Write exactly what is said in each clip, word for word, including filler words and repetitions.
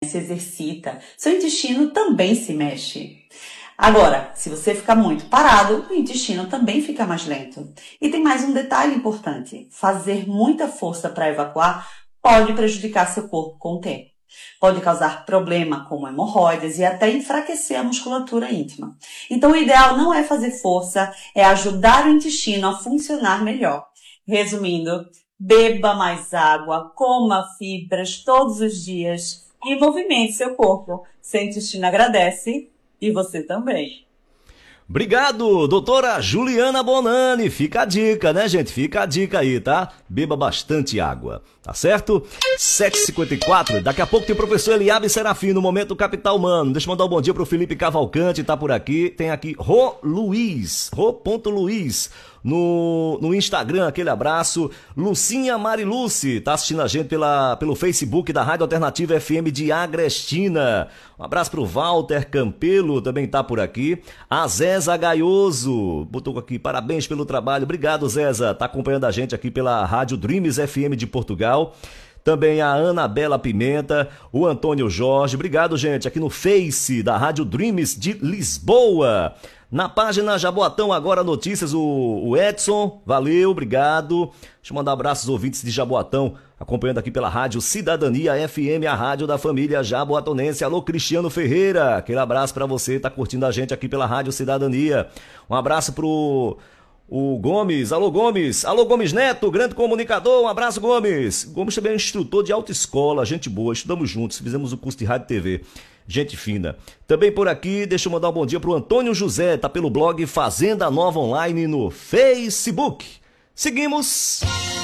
se exercita, seu intestino também se mexe. Agora, se você ficar muito parado, o intestino também fica mais lento. E tem mais um detalhe importante: fazer muita força para evacuar pode prejudicar seu corpo com o tempo. Pode causar problema como hemorroidas e até enfraquecer a musculatura íntima. Então o ideal não é fazer força, é ajudar o intestino a funcionar melhor. Resumindo, beba mais água, coma fibras todos os dias e movimente seu corpo. Seu intestino agradece e você também. Obrigado, doutora Juliana Bonani. Fica a dica, né, gente? Fica a dica aí, tá? Beba bastante água, tá certo? sete e cinquenta e quatro, daqui a pouco tem o professor Eliabe Serafim no Momento Capital Humano. Deixa eu mandar um bom dia pro Felipe Cavalcante, tá por aqui. Tem aqui Rô Luiz, Rô.Luiz no, no Instagram, aquele abraço. Lucinha Mariluce, tá assistindo a gente pela, pelo Facebook da Rádio Alternativa F M de Agrestina. Um abraço pro Walter Campelo, também tá por aqui. A Zéza Gaioso, botou aqui, parabéns pelo trabalho. Obrigado, Zéza, tá acompanhando a gente aqui pela Rádio Dreams F M de Portugal. Também a Anabela Pimenta, o Antônio Jorge. Obrigado, gente, aqui no Face da Rádio Dreams de Lisboa. Na página Jaboatão Agora Notícias, o, o Edson, valeu, obrigado. Deixa eu mandar um abraço aos ouvintes de Jaboatão, acompanhando aqui pela Rádio Cidadania F M, a rádio da família jaboatonense. Alô, Cristiano Ferreira, aquele abraço pra você, tá curtindo a gente aqui pela Rádio Cidadania. Um abraço pro o Gomes, alô Gomes, alô Gomes Neto, grande comunicador, um abraço Gomes. Gomes também é instrutor de autoescola, gente boa, estudamos juntos, fizemos o curso de rádio e T V. Gente fina. Também por aqui, deixa eu mandar um bom dia pro Antônio José, tá pelo blog Fazenda Nova Online no Facebook. Seguimos.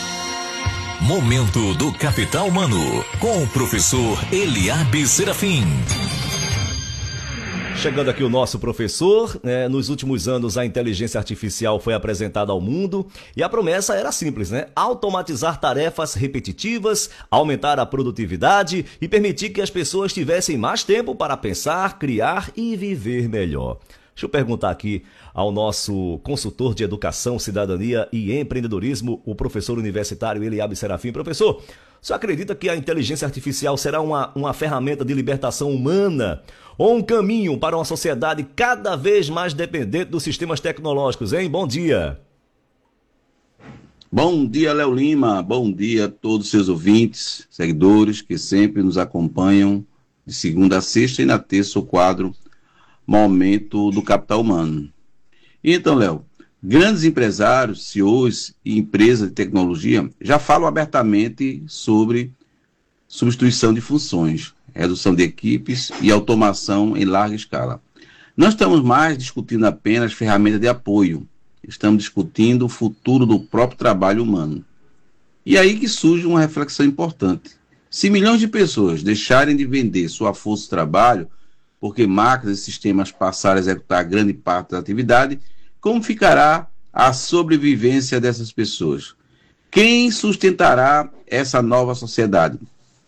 Momento do Capital Humano, com o professor Eliabe Serafim. Chegando aqui o nosso professor, né? Nos últimos anos a inteligência artificial foi apresentada ao mundo e a promessa era simples, né? Automatizar tarefas repetitivas, aumentar a produtividade e permitir que as pessoas tivessem mais tempo para pensar, criar e viver melhor. Deixa eu perguntar aqui ao nosso consultor de Educação, Cidadania e Empreendedorismo, o professor universitário Eliabe Serafim. Professor, o senhor acredita que a inteligência artificial será uma, uma ferramenta de libertação humana ou um caminho para uma sociedade cada vez mais dependente dos sistemas tecnológicos, hein? Bom dia. Bom dia, Léo Lima. Bom dia a todos os seus ouvintes, seguidores que sempre nos acompanham de segunda a sexta e na terça o quadro Momento do Capital Humano. Então, Léo, grandes empresários, C E Os e empresas de tecnologia já falam abertamente sobre substituição de funções, redução de equipes e automação em larga escala. Não estamos mais discutindo apenas ferramentas de apoio, estamos discutindo o futuro do próprio trabalho humano. E aí que surge uma reflexão importante. Se milhões de pessoas deixarem de vender sua força de trabalho porque máquinas e sistemas passarem a executar grande parte da atividade, como ficará a sobrevivência dessas pessoas? Quem sustentará essa nova sociedade?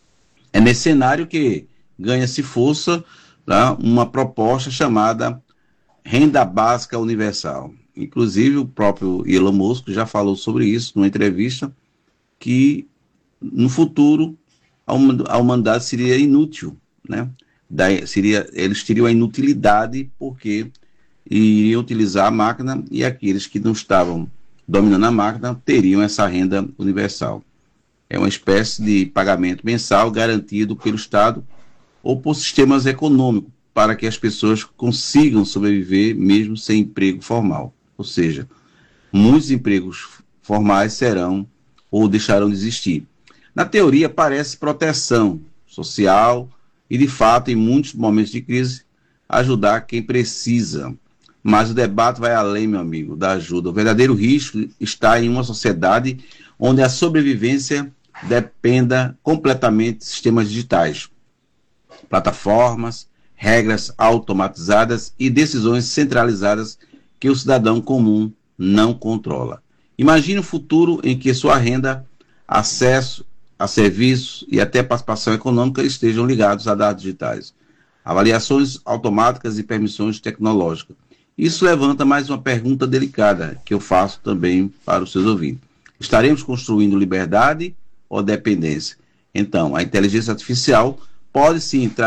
É nesse cenário que ganha-se força, tá, uma proposta chamada Renda Básica Universal. Inclusive o próprio Elon Musk já falou sobre isso numa entrevista, que no futuro a humanidade seria inútil, né? Daí seria, eles teriam a inutilidade porque iriam utilizar a máquina e aqueles que não estavam dominando a máquina teriam essa renda universal. É uma espécie de pagamento mensal garantido pelo Estado ou por sistemas econômicos para que as pessoas consigam sobreviver mesmo sem emprego formal. Ou seja, muitos empregos formais serão ou deixarão de existir. Na teoria parece proteção social e, de fato, em muitos momentos de crise, ajudar quem precisa. Mas o debate vai além, meu amigo, da ajuda. O verdadeiro risco está em uma sociedade onde a sobrevivência dependa completamente de sistemas digitais, plataformas, regras automatizadas e decisões centralizadas que o cidadão comum não controla. Imagine um futuro em que sua renda, acesso a serviços e até participação econômica estejam ligados a dados digitais, avaliações automáticas e permissões tecnológicas. Isso levanta mais uma pergunta delicada que eu faço também para os seus ouvintes. Estaremos construindo liberdade ou dependência? Então, a inteligência artificial pode sim entrar